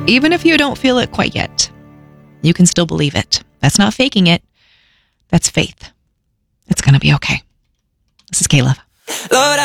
Even if you don't feel it quite yet, you can still believe it. That's not faking it. That's faith. It's going to be okay. This is K-Love. Lord,